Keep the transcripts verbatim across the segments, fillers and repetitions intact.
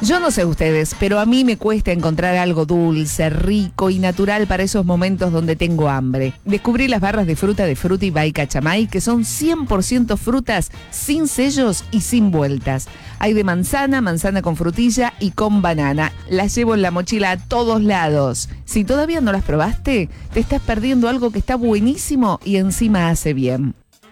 Yo no sé ustedes, pero a mí me cuesta encontrar algo dulce, rico y natural para esos momentos donde tengo hambre. Descubrí las barras de fruta de Fruti by Cachamay, que son cien por ciento frutas, sin sellos y sin vueltas. Hay de manzana, manzana con frutilla y con banana. Las llevo en la mochila a todos lados. Si todavía no las probaste, te estás perdiendo algo que está buenísimo y encima hace bien.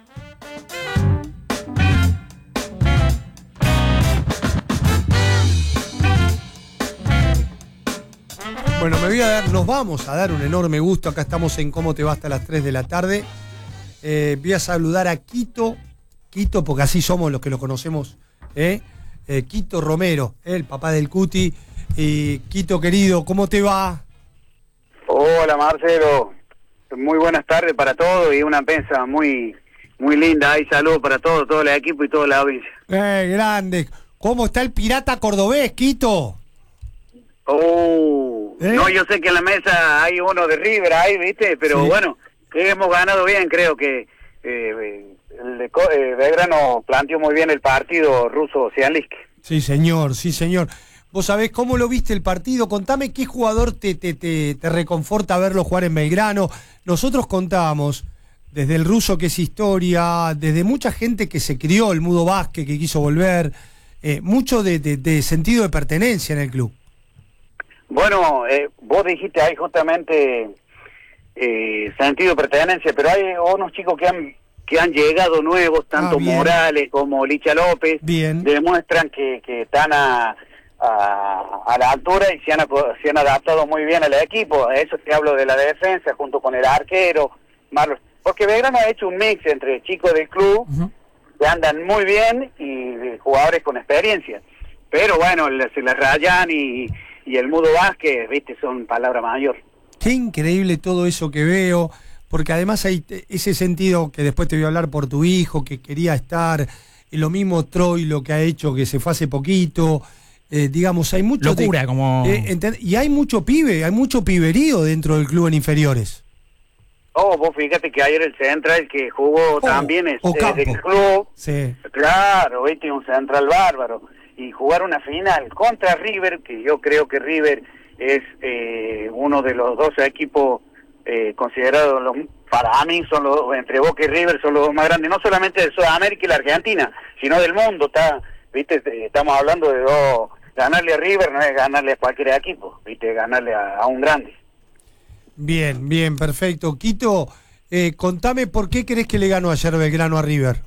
Bueno, me voy a dar, nos vamos a dar un enorme gusto. Acá estamos en Cómo te va hasta las tres de la tarde. Eh, voy a saludar a Quito, Quito, porque así somos los que lo conocemos, ¿eh? Eh, Quito Romero, ¿eh? El papá del Cuti. Y Quito, querido, ¿cómo te va? Hola, Marcelo. Muy buenas tardes para todos y una prensa muy, muy linda. Ahí saludos para todo, todo el equipo y toda la audiencia. Eh, grande. ¿Cómo está el pirata cordobés, Quito? Oh, ¿Eh? no, yo sé que en la mesa hay uno de River ahí, ¿viste? Pero Sí. bueno, que hemos ganado bien, creo que eh, el de Co- eh, Belgrano planteó muy bien el partido ruso-Cianlisk. Sí, señor, sí, señor. ¿Vos sabés cómo lo viste el partido? Contame qué jugador te, te, te, te reconforta verlo jugar en Belgrano. Nosotros contábamos, desde el ruso que es historia, desde mucha gente que se crió, el Mudo Vázquez que quiso volver, eh, mucho de, de, de sentido de pertenencia en el club. Bueno, eh, vos dijiste ahí justamente eh, sentido de pertenencia, pero hay unos chicos que han que han llegado nuevos, tanto Ah, bien. Morales como Licha López, Bien. demuestran que, que están a, a, a la altura y se han, se han adaptado muy bien al equipo. Eso te hablo de la defensa, junto con el arquero, Marlos, porque Belgrano ha hecho un mix entre chicos del club, Uh-huh. que andan muy bien, y de jugadores con experiencia. Pero bueno, la, la Rayán y, y el Mudo Vázquez, viste, son palabra mayor. Qué increíble todo eso que veo, porque además hay ese sentido que después te voy a hablar por tu hijo, que quería estar, y lo mismo Troy, lo que ha hecho, que se fue hace poquito, eh, digamos, hay mucho... Locura, de, como... eh, ent- y hay mucho pibe, hay mucho piberío dentro del club en inferiores. Oh, vos fíjate que ayer el Central que jugó Oh, también es, Ocampo. es del club, Sí. claro, viste, un Central bárbaro, y jugar una final contra River, que yo creo que River es eh, uno de los dos equipos eh, considerados, los, para mí, son los, entre Boca y River son los dos más grandes, no solamente de Sudamérica y la Argentina, sino del mundo. Está, viste, estamos hablando de dos, ganarle a River no es ganarle a cualquier equipo, viste, ganarle a, a un grande. Bien, bien, perfecto. Quito, eh, contame por qué crees que le ganó ayer Belgrano a River.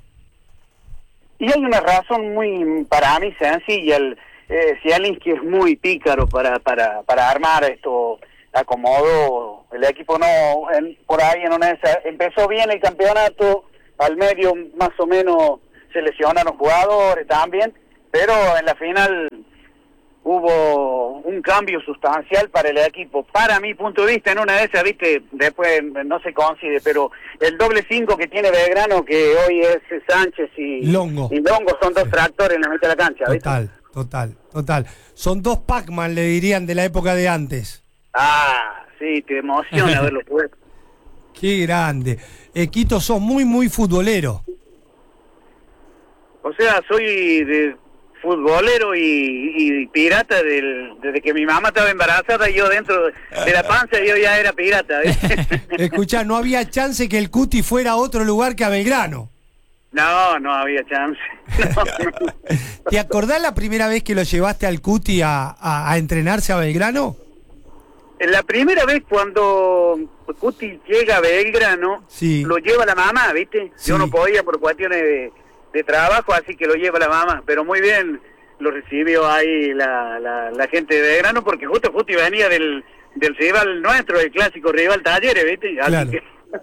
Y hay una razón muy, para mí, sencilla. El eh, Zielinski es muy pícaro para, para, para armar esto. Acomodó el equipo, no, en, por ahí en una, empezó bien el campeonato, al medio más o menos se lesionaron jugadores también, pero en la final hubo un cambio sustancial para el equipo. Para mi punto de vista, en una de esas, viste, después no se coincide, pero el doble cinco que tiene Belgrano, que hoy es Sánchez y Longo, y Longo son dos sí. tractores en la mitad de la cancha, ¿viste? Total, total, total. Son dos Pac-Man, le dirían, de la época de antes. Ah, sí, te emociona verlo jugar. Qué grande. Eh, Quito, sos muy, muy futbolero. O sea, soy de futbolero y, y pirata del, desde que mi mamá estaba embarazada y yo dentro de la panza yo ya era pirata, ¿viste? Escuchá, no había chance que el Cuti fuera a otro lugar que a Belgrano. No, no había chance. No, no. ¿Te acordás la primera vez que lo llevaste al Cuti a, a, a entrenarse a Belgrano? La primera vez cuando Cuti llega a Belgrano, Sí. lo lleva la mamá, ¿viste? Sí. Yo no podía por cuestiones de, de trabajo, así que lo lleva la mamá. Pero muy bien lo recibió ahí la, la, la gente de Belgrano, porque justo Cuti venía del, del rival nuestro, el clásico rival Talleres, ¿viste? Así Claro. que...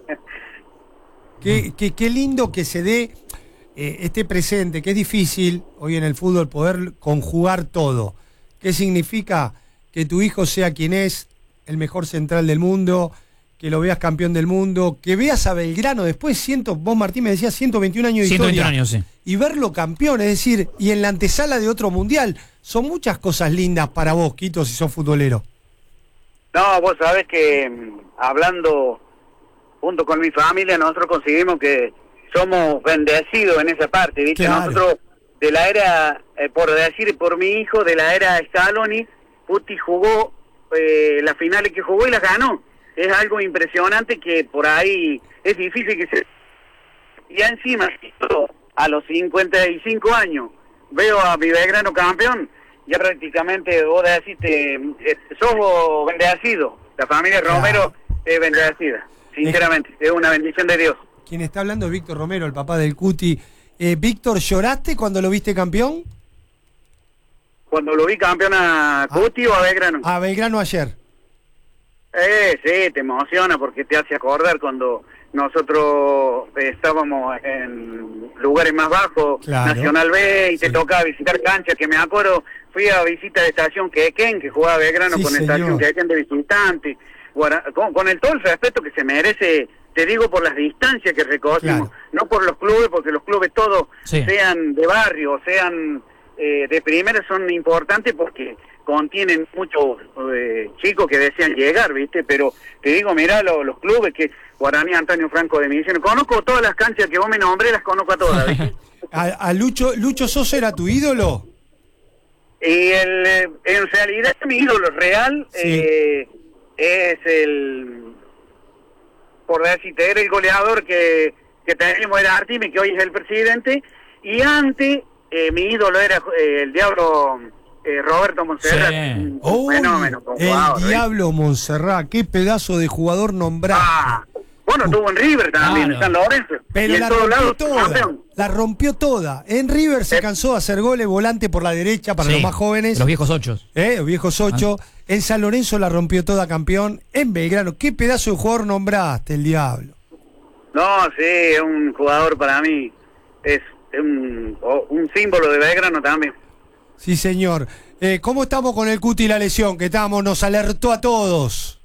Qué, qué, qué lindo que se dé eh, este presente, que es difícil hoy en el fútbol poder conjugar todo. ¿Qué significa que tu hijo sea quien es, el mejor central del mundo, que lo veas campeón del mundo, que veas a Belgrano después, ciento, vos Martín me decías ciento veintiún años de ciento veintiún historia, años, sí. y verlo campeón, es decir, y en la antesala de otro mundial? Son muchas cosas lindas para vos, Quito, si sos futbolero. No, vos sabés que mm, hablando junto con mi familia, nosotros conseguimos que somos bendecidos en esa parte, ¿viste? Claro. Nosotros de la era, eh, por decir, por mi hijo, de la era Scaloni, Cuti jugó eh, las finales que jugó y las ganó. Es algo impresionante que por ahí es difícil que se... Y encima, a los cincuenta y cinco años, veo a mi Belgrano campeón, ya prácticamente vos decís, te, eh, sos bendecido. La familia Romero claro. es bendecida, sinceramente, es una bendición de Dios. Quien está hablando es Víctor Romero, el papá del Cuti. Eh, Víctor, ¿lloraste cuando lo viste campeón? Cuando lo vi campeón a Cuti ah, o a Belgrano. A Belgrano ayer. Eh, sí, te emociona porque te hace acordar cuando nosotros eh, estábamos en lugares más bajos, claro. Nacional B, y te sí. tocaba visitar canchas, que me acuerdo, fui a visita de Estación Quequén, que jugaba Belgrano sí, con señor. Estación Quequén de visitante, con, con el todo el respeto que se merece, te digo, por las distancias que recorrimos, claro. no por los clubes, porque los clubes todos, sí. sean de barrio, sean eh, de primera, son importantes porque contienen muchos eh, chicos que desean llegar, ¿viste? Pero te digo, mirá lo, los clubes que Guaraní Antonio Franco de Misiones, conozco todas las canchas que vos me nombré, las conozco a todas, ¿viste? ¿A, a Lucho, Lucho Sosa era tu ídolo? Y el, en realidad mi ídolo real sí. eh, es el, por decirte, era el goleador que, que teníamos, era Artime, que hoy es el presidente, y antes eh, mi ídolo era eh, el Diablo... Eh, Roberto Montserrat, sí. un oh, fenómeno. El jugador, Diablo ¿eh? Montserrat, qué pedazo de jugador nombrado. Ah, bueno, tuvo en River también, claro. San Lorenzo. Pero y la rompió lados, toda, campeón. la rompió toda. En River se eh. cansó de hacer goles, volante por la derecha para sí. los más jóvenes. Los viejos ocho. Eh, los viejos ocho. Ah. En San Lorenzo la rompió toda, campeón. En Belgrano, qué pedazo de jugador nombraste, el Diablo. No, sí, es un jugador para mí, es un, un símbolo de Belgrano también. Sí, señor. Eh, ¿Cómo estamos con el Cuti y la lesión? Que estamos, nos alertó a todos.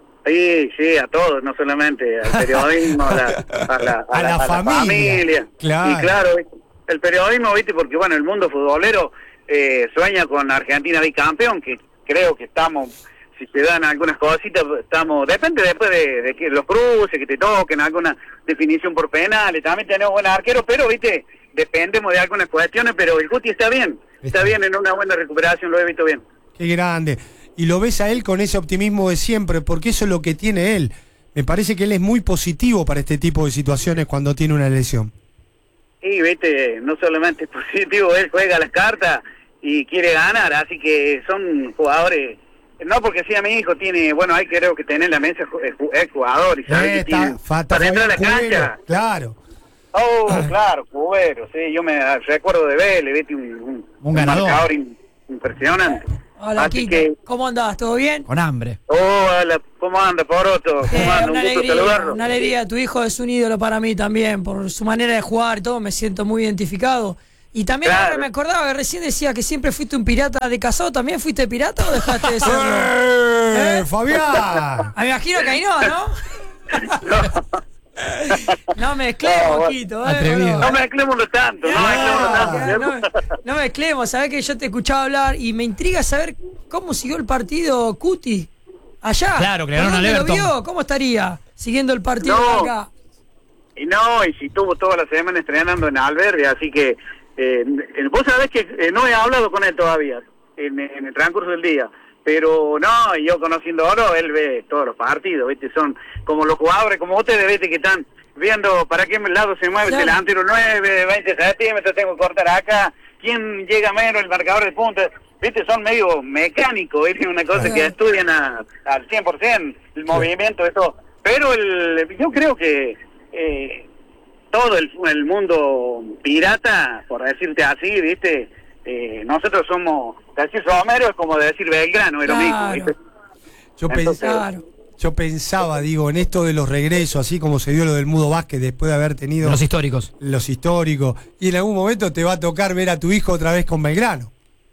Sí, sí, a todos, no solamente al periodismo, a la, a la, a a la, la a familia. La familia. Claro. Y claro, el periodismo, viste, porque bueno, el mundo futbolero eh, sueña con Argentina bicampeón, que creo que estamos, si se dan algunas cositas, estamos, depende después de, de que los cruces, que te toquen, alguna definición por penales, también tenemos buenos arqueros, pero viste, dependemos de algunas cuestiones, pero el Cuti está bien. Está bien, en una buena recuperación, lo he visto bien. Qué grande. Y lo ves a él con ese optimismo de siempre, porque eso es lo que tiene él. Me parece que él es muy positivo para este tipo de situaciones cuando tiene una lesión. Y, viste, no solamente es positivo, él juega las cartas y quiere ganar, así que son jugadores... No porque sea mi hijo, tiene... Bueno, hay creo que tener en la mesa es jugador y sabe eh, que tiene... Para entrar a la cancha... Claro. Oh, claro, Cubero, sí, yo me recuerdo de Vélez, viste, un, un, un ganador. un marcador in, impresionante. Hola, Así Kiko, que... ¿cómo andás? ¿Todo bien? Con hambre. Hola, ¿cómo anda, Poroto? ¿Cómo Eh, anda? una Un gusto alegría, saludarlo. una alegría, tu hijo es un ídolo para mí también, por su manera de jugar y todo, me siento muy identificado. Y también Claro. ahora me acordaba que recién decía que siempre fuiste un pirata de casado, ¿también fuiste pirata o dejaste de serlo? ¡Eh, ¿Eh? Fabián! Me imagino que ahí no, ¿no? No, No mezclemos, No, bueno. Quito, eh, Atrevido. boludo. no mezclemos tanto, no mezclemos Ya, tanto. no, me- no mezclemos, sabés que yo te escuchaba hablar y me intriga saber cómo siguió el partido Cuti allá. Claro, que le ¿Por ganaron dónde al lo Everton. vio? ¿Cómo estaría siguiendo el partido No. acá? Y no, y si tuvo toda la semana estrenando en Albergue, así que eh, vos sabés que eh, no he hablado con él todavía en, en el transcurso del día, pero no, y yo conociéndolo, él ve todos los partidos, ¿viste? Son como los jugadores, como ustedes, ¿viste? Que están viendo para qué lado se mueve Claro. el delantero, nueve, veinte centímetros, tengo que cortar acá, quién llega menos, el marcador de punta, ¿viste? Son medio mecánicos, ¿viste? Una cosa Claro. que estudian a, al cien por ciento, el movimiento, eso. Pero el, yo creo que eh, todo el, el mundo pirata, por decirte así, ¿viste? Eh, nosotros somos, decir Romero es como decir Belgrano, es lo mismo, Claro. ¿viste? Yo, Entonces, pensaba, Claro. yo pensaba, digo, en esto de los regresos, así como se dio lo del Mudo Vázquez después de haber tenido Los históricos. los históricos, y en algún momento te va a tocar ver a tu hijo otra vez con Belgrano.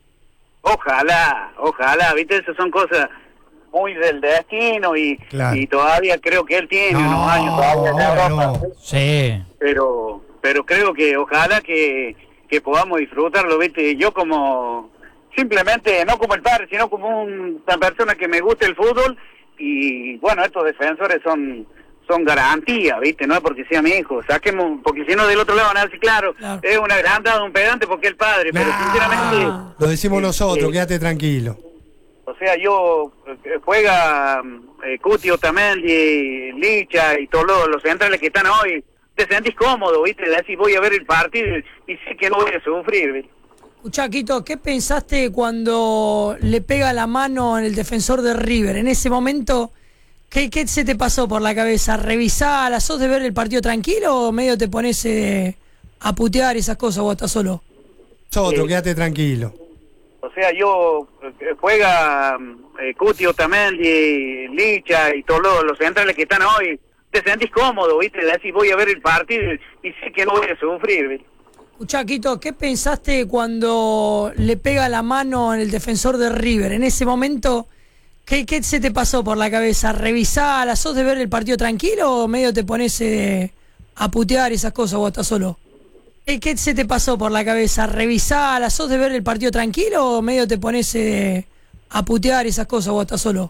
Ojalá, ojalá, ¿viste? Esas son cosas muy del destino y, Claro. y todavía creo que él tiene No, unos años todavía en Europa, no. Sí. pero pero creo que ojalá que, que podamos disfrutarlo, ¿viste? Yo como, simplemente, no como el padre, sino como un- una persona que me gusta el fútbol y bueno, estos defensores son son garantías, ¿viste? No es porque sea mi hijo, saquemos, porque si no del otro lado van a decir, claro, Claro. es una agrandada, un pedante porque es el padre, pero Nah, sinceramente... Lo decimos eh, nosotros, eh, quédate tranquilo. O sea, yo eh, juega eh, Cuti, Otamendi, Licha y todos los, los centrales que están hoy, te sentís cómodo, ¿viste? Decís, voy a ver el partido y sé que no voy a sufrir, ¿viste? Escuchá, Quito, ¿qué pensaste cuando le pega la mano en el defensor de River? En ese momento, ¿qué, qué se te pasó por la cabeza? ¿Revisar, sos de ver el partido tranquilo o medio te pones eh, a putear esas cosas o estás solo? Nosotros, Eh, quédate tranquilo. O sea, yo eh, juega eh, Cuti, Otamendi, Licha y todos los, los centrales que están hoy, te sentís cómodo, ¿viste? Decís, voy a ver el partido y sé que no voy a sufrir, ¿viste? Escuchá, Quito, ¿qué pensaste cuando le pega la mano en el defensor de River? En ese momento, ¿qué, qué se te pasó por la cabeza? ¿Revisar, sos de ver el partido tranquilo o medio te pones eh, a putear esas cosas o estás solo? ¿Qué, qué se te pasó por la cabeza? ¿Revisar, sos de ver el partido tranquilo o medio te pones eh, a putear esas cosas o estás solo?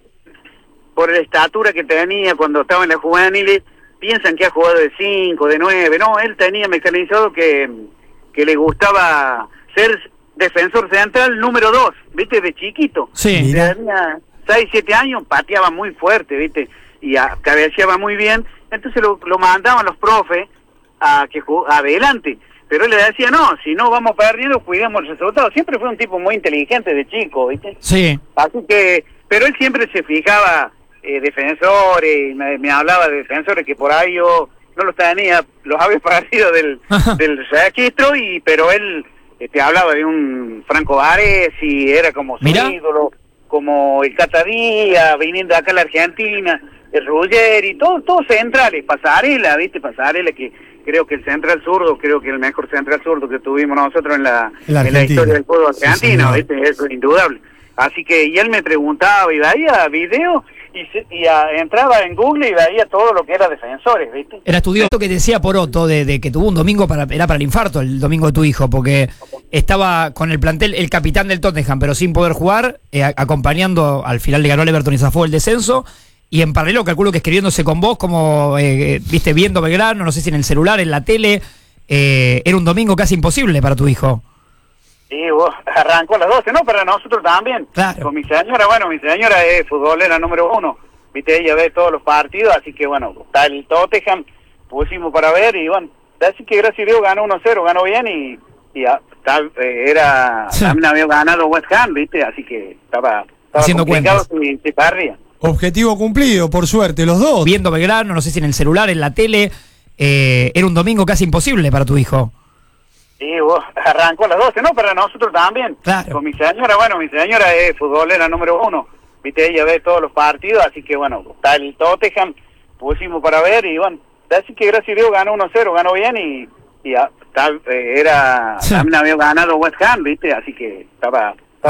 Por la estatura que tenía cuando estaba en la juveniles, piensan que ha jugado de cinco, de nueve, no, él tenía mecanizado que, que le gustaba ser defensor central número dos, ¿viste? De chiquito. Sí. Mira. Tenía seis, siete años, pateaba muy fuerte, ¿viste? Y a, cabeceaba muy bien, entonces lo, lo mandaban los profes a que jug- adelante, pero él le decía, no, si no vamos perdiendo, cuidemos el resultado. Siempre fue un tipo muy inteligente de chico, ¿viste? Sí. Así que, pero él siempre se fijaba eh, defensores, me, me hablaba de defensores que por ahí yo no los tenía, los había perdido del, del registro, y pero él eh, te hablaba de un Franco Baresi, era como su Mirá. ídolo, como el Catadía, viniendo acá a la Argentina, el Ruggeri, todos todos centrales, Pasarela, ¿viste? Pasarela, que creo que el central zurdo, creo que el mejor central zurdo que tuvimos nosotros en la, En la en la historia del fútbol Sí, argentino, señor. ¿viste? Eso es indudable. Así que, y él me preguntaba y veía videos y, se, y a, entraba en Google y veía todo lo que era defensores, ¿viste? Era estudioso que te decía Poroto de, de que tuvo un domingo para era para el infarto, el domingo de tu hijo, porque estaba con el plantel, el capitán del Tottenham, pero sin poder jugar, eh, a- acompañando, al final le ganó el Everton y zafó el descenso, y en paralelo calculo que escribiéndose con vos, como, eh, viste, viendo Belgrano, no sé si en el celular, en la tele, eh, era un domingo casi imposible para tu hijo. Y vos, arrancó a las doce, ¿no? Para nosotros también. Claro. Con mi señora, bueno, mi señora es futbolera número uno, ¿viste? Ella ve todos los partidos, así que bueno, está el Tottenham, pusimos para ver y bueno, así que gracias a Dios ganó uno cero, ganó bien y, y ah, está, eh, era, Sí. también había ganado West Ham, ¿viste? Así que estaba, estaba Haciendo complicado cuentas. si, si perdía. Objetivo cumplido, por suerte, los dos. Viendo Belgrano, no sé si en el celular, en la tele, eh, era un domingo casi imposible para tu hijo. Y vos, arrancó a las doce, ¿no? Para nosotros también. Claro. Con mi señora, bueno, mi señora es futbolera número uno, ¿viste? Ella ve todos los partidos, así que bueno, está el Tottenham, pusimos para ver y bueno, así que gracias a Dios ganó uno cero, ganó bien y, y ah, está, eh, era, Sí. también había ganado West Ham, ¿viste? Así que estaba,